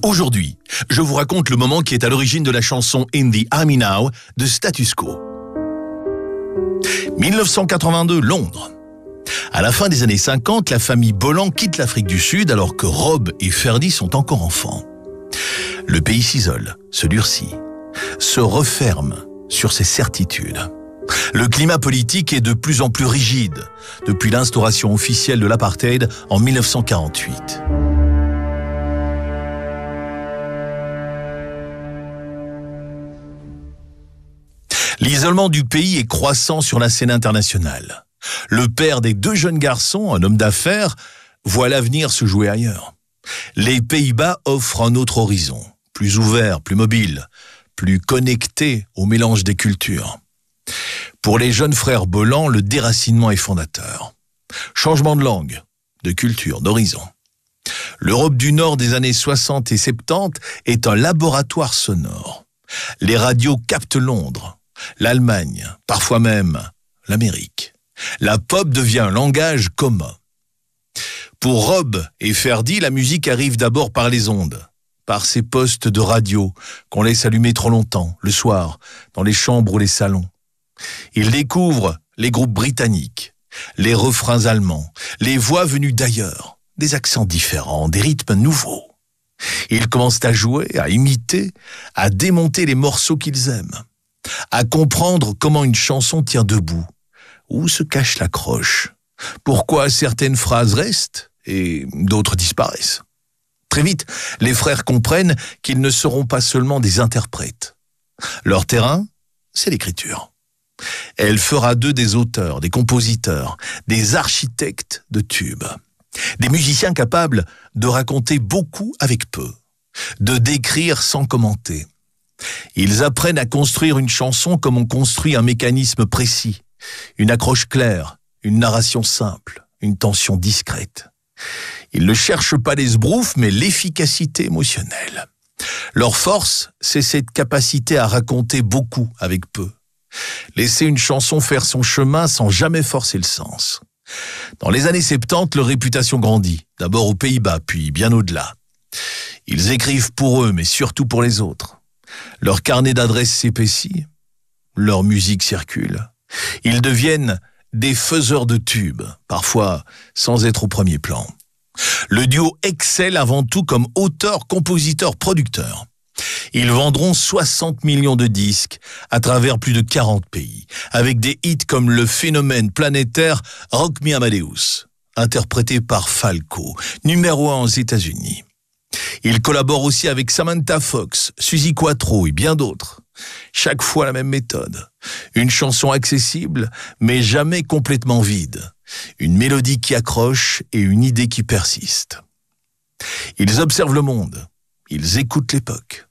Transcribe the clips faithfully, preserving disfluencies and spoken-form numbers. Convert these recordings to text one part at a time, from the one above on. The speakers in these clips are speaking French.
Aujourd'hui, je vous raconte le moment qui est à l'origine de la chanson In the Army Now de Status Quo. mille neuf cent quatre-vingt-deux, Londres. À la fin des années cinquante, la famille Bolland quitte l'Afrique du Sud alors que Rob et Ferdy sont encore enfants. Le pays s'isole, se durcit, se referme sur ses certitudes. Le climat politique est de plus en plus rigide depuis l'instauration officielle de l'apartheid en mille neuf cent quarante-huit. L'isolement du pays est croissant sur la scène internationale. Le père des deux jeunes garçons, un homme d'affaires, voit l'avenir se jouer ailleurs. Les Pays-Bas offrent un autre horizon, plus ouvert, plus mobile, plus connecté au mélange des cultures. Pour les jeunes frères Bolland, le déracinement est fondateur. Changement de langue, de culture, d'horizon. L'Europe du Nord des années soixante et soixante-dix est un laboratoire sonore. Les radios captent Londres, l'Allemagne, parfois même l'Amérique. La pop devient un langage commun. Pour Rob et Ferdy, la musique arrive d'abord par les ondes, par ces postes de radio qu'on laisse allumer trop longtemps, le soir, dans les chambres ou les salons. Ils découvrent les groupes britanniques, les refrains allemands, les voix venues d'ailleurs, des accents différents, des rythmes nouveaux. Ils commencent à jouer, à imiter, à démonter les morceaux qu'ils aiment, à comprendre comment une chanson tient debout, où se cache l'accroche, pourquoi certaines phrases restent et d'autres disparaissent. Très vite, les frères comprennent qu'ils ne seront pas seulement des interprètes. Leur terrain, c'est l'écriture. Elle fera d'eux des auteurs, des compositeurs, des architectes de tubes. Des musiciens capables de raconter beaucoup avec peu, de décrire sans commenter. Ils apprennent à construire une chanson comme on construit un mécanisme précis, une accroche claire, une narration simple, une tension discrète. Ils ne cherchent pas les sbroufs, mais l'efficacité émotionnelle. Leur force, c'est cette capacité à raconter beaucoup avec peu. Laisser une chanson faire son chemin sans jamais forcer le sens. Dans les années soixante-dix, leur réputation grandit, d'abord aux Pays-Bas, puis bien au-delà. Ils écrivent pour eux, mais surtout pour les autres. Leur carnet d'adresses s'épaissit, leur musique circule. Ils deviennent des faiseurs de tubes, parfois sans être au premier plan. Le duo excelle avant tout comme auteur, compositeur, producteur. Ils vendront soixante millions de disques à travers plus de quarante pays, avec des hits comme le phénomène planétaire Rock Me Amadeus, interprété par Falco, numéro un aux États-Unis. Ils collaborent aussi avec Samantha Fox, Suzi Quatro et bien d'autres. Chaque fois la même méthode. Une chanson accessible, mais jamais complètement vide. Une mélodie qui accroche et une idée qui persiste. Ils observent le monde. Ils écoutent l'époque.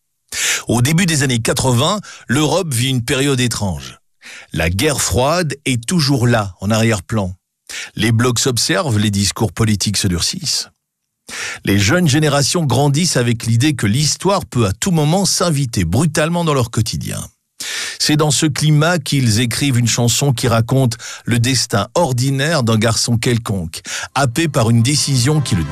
Au début des années quatre-vingts, l'Europe vit une période étrange. La guerre froide est toujours là, en arrière-plan. Les blocs s'observent, les discours politiques se durcissent. Les jeunes générations grandissent avec l'idée que l'histoire peut à tout moment s'inviter brutalement dans leur quotidien. C'est dans ce climat qu'ils écrivent une chanson qui raconte le destin ordinaire d'un garçon quelconque, happé par une décision qui le